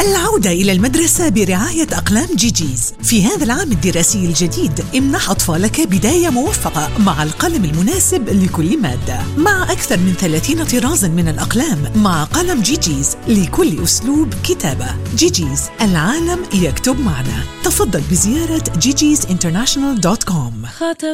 العودة إلى المدرسة برعاية أقلام جيجيز. في هذا العام الدراسي الجديد امنح أطفالك بداية موفقة مع القلم المناسب لكل مادة، مع أكثر من 30 طرازا من الأقلام. مع قلم جيجيز لكل أسلوب كتابة. جيجيز، العالم يكتب معنا. تفضل بزيارة gigizinternational.com.